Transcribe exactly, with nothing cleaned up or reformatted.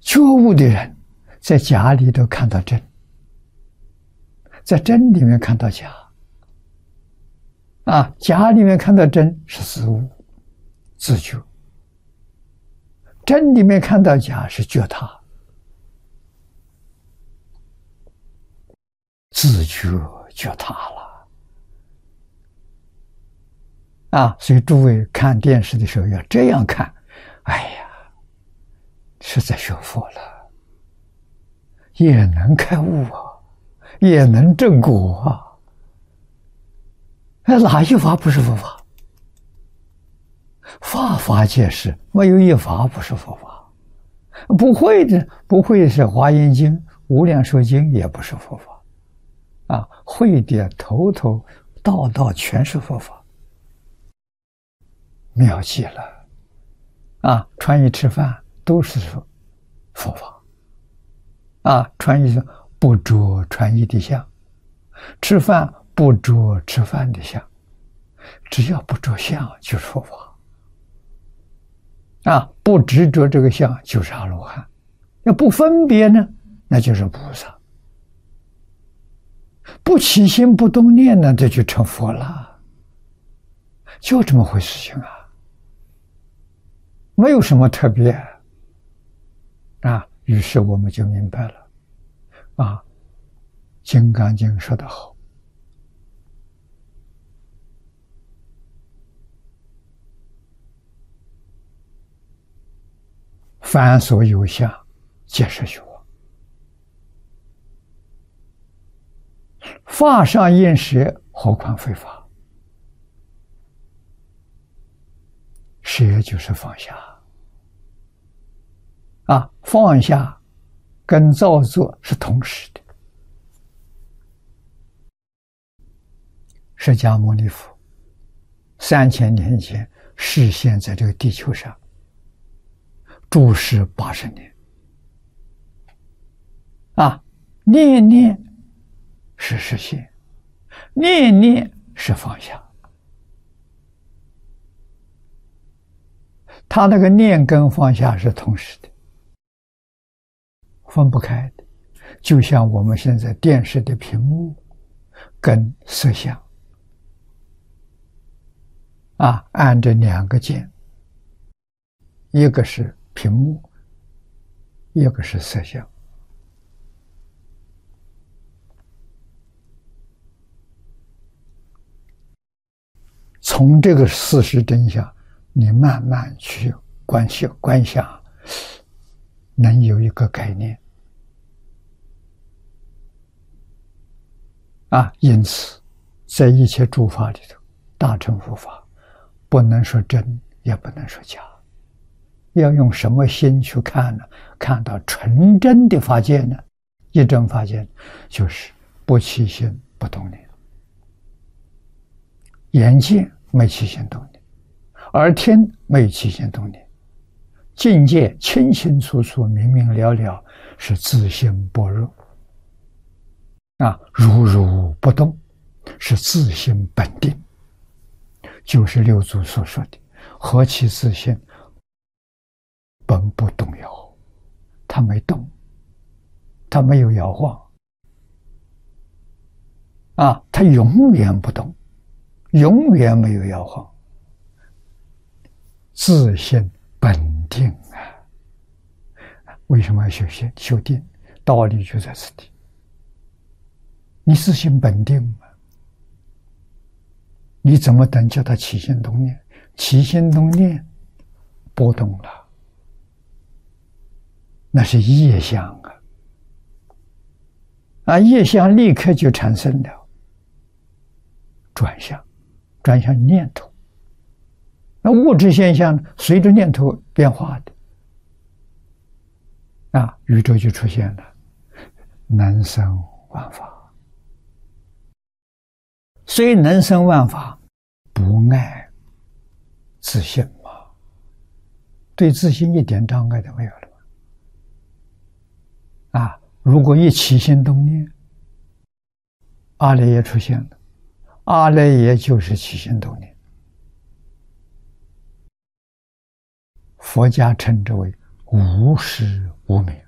觉悟的人，在假里头看到真，在真里面看到假。啊，假里面看到真是自悟、自觉；真里面看到假是觉他、自觉觉他了。啊，所以诸位看电视的时候要这样看，哎呀，是在学佛了，也能开悟啊，也能证果啊。那哪一法不是佛法？法法皆是，没有一法不是佛法。不会的，不会是《华严经》《无量寿经》也不是佛法。啊，会的头头道道全是佛法，妙极了。啊，穿衣吃饭都是佛法。啊，穿衣不着穿衣的相，吃饭不着吃饭的相，只要不着相就是佛法。啊，不执着这个相就是阿罗汉，要不分别呢，那就是菩萨。不起心不动念呢，这就成佛了，就这么回事情啊，没有什么特别啊。于是我们就明白了，啊，《金刚经》说得好，凡所有相，皆是虚妄。法上应舍，何况非法？舍就是放下。啊，放下跟造作是同时的。释迦牟尼佛三千年前示现在这个地球上，住世八十年。啊，念念是实现，念念是放下。他那个念跟放下是同时的，分不开的。就像我们现在电视的屏幕跟摄像啊，按着两个键，一个是屏幕，一个是摄像。从这个事实真相，你慢慢去观想观想，能有一个概念啊。因此，在一切诸法里头，大乘佛法不能说真，也不能说假，要用什么心去看呢？看到纯真的法界呢？一真法界就是不起心不动念，眼见没起心动念，耳听没起心动念，境界清清楚楚、明明了了，是自性般若啊，如如不动，是自性本定，就是六祖所说的“何其自性，本不动摇”。它没动，它没有摇晃啊，它永远不动，永远没有摇晃，自性本定啊！为什么要修行修定？道理就在此地。你自性本定吗？你怎么等叫它起心动念？起心动念波动了，那是业相啊！啊，业相立刻就产生了转向，转向念头。那物质现象随着念头变化的啊，宇宙就出现了，能生万法。虽能生万法，不碍自性嘛，对自性一点障碍都没有了啊！如果一起心动念，阿赖耶出现了，阿赖耶就是起心动念。佛家称之为无实无名。